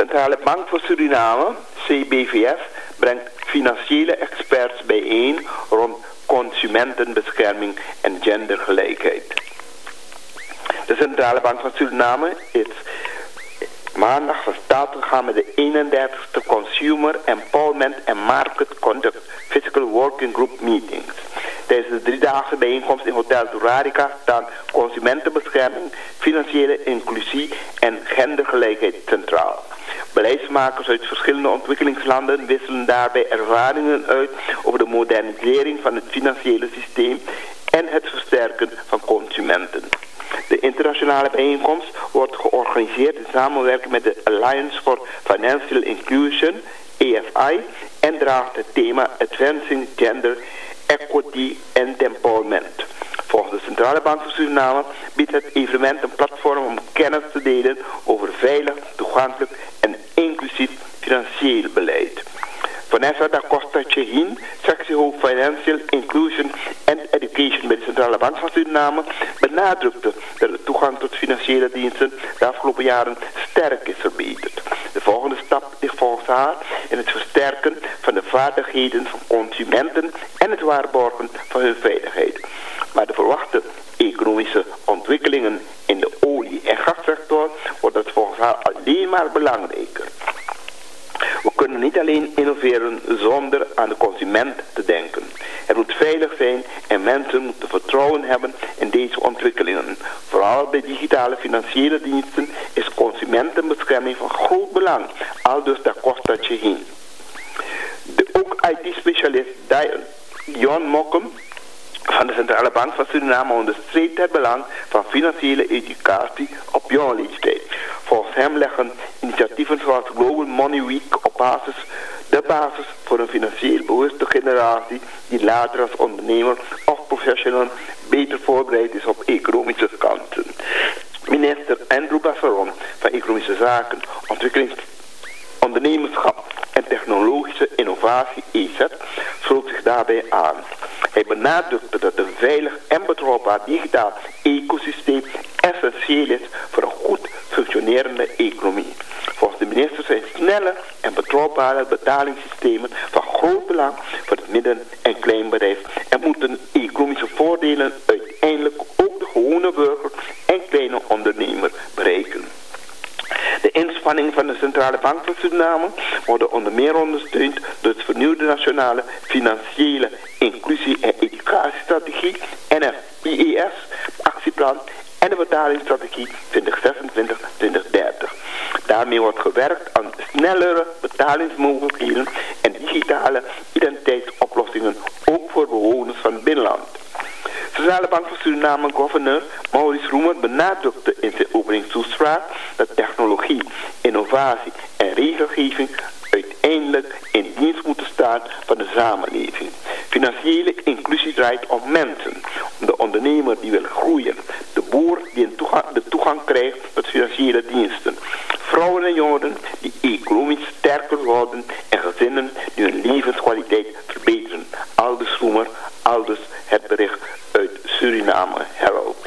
Centrale Bank van Suriname, CBVS, brengt financiële experts bijeen rond consumentenbescherming en gendergelijkheid. De Centrale Bank van Suriname is maandag van start gegaan met de 31ste Consumer Empowerment and Market Conduct Fiscal Working Group Meetings. Tijdens de 3-daagse bijeenkomst in Hotel Durarica staan consumentenbescherming, financiële inclusie en gendergelijkheid centraal. Beleidsmakers uit verschillende ontwikkelingslanden wisselen daarbij ervaringen uit over de modernisering van het financiële systeem en het versterken van consumenten. De internationale bijeenkomst wordt georganiseerd in samenwerking met de Alliance for Financial Inclusion, AFI, en draagt het thema Advancing Gender Equity and Empowerment. Volgens de Centrale Bank van Suriname biedt het evenement een platform om kennis te delen over veilig, toegankelijk en inclusief financieel beleid. Vanessa da Costa Chehin, sectiehoofd Financial Inclusion and Education bij de Centrale Bank van Suriname, benadrukte dat de toegang tot financiële diensten de afgelopen jaren sterk is verbeterd. De volgende stap ligt volgens haar in het versterken van de vaardigheden van consumenten en het waarborgen van hun veiligheid. Maar de verwachte economische ontwikkelingen in de olie- en gassector worden volgens haar alleen maar belangrijker. We kunnen niet alleen innoveren zonder aan de consument te denken. Het moet veilig zijn en mensen moeten vertrouwen hebben in deze ontwikkelingen. Vooral bij digitale financiële diensten is consumentenbescherming van groot belang, aldus da Costa Chehin. De ook IT-specialist Dion Mokkum van de Centrale Bank van Suriname onderstreept het belang van financiële educatie op jonge leeftijd. Volgens hem leggen initiatieven zoals Global Money Week de basis voor een financieel bewuste generatie die later als ondernemer of professional beter voorbereid is op economische kansen. Minister Andrew Bassaron van Economische Zaken, Ondernemerschap en Technologische Innovatie EZ sloot zich daarbij aan. Hij benadrukte dat een veilig en betrouwbaar digitaal ecosysteem essentieel is voor een goed functionerende economie. Volgens de minister zijn snelle en betrouwbare betalingssystemen van groot belang voor het midden- en kleinbedrijf en moeten economische voordelen uiteindelijk ook de gewone burger en kleine ondernemer bereiken. De inspanningen van de Centrale Bank van Suriname worden onder meer ondersteund door het vernieuwde nationale financiële inclusie- en educatiestrategie NFIES actieplan en de betalingsstrategie 2026-2030. Daarmee wordt gewerkt aan snellere betalingsmogelijkheden en digitale identiteitsoplossingen, ook voor bewoners van het binnenland. De Centrale Bank van Suriname gouverneur Maurice Roemer benadrukte in zijn openingstoespraak dat technologie, innovatie en regelgeving uiteindelijk in dienst moeten staan van de samenleving. Financiële inclusie draait om mensen, om de ondernemer die wil groeien, de boer die de toegang krijgt tot financiële diensten, vrouwen en jongeren die economisch sterker worden en gezinnen die hun levenskwaliteit verbeteren. Aldus Roemer, aldus het bericht uit Suriname Herald.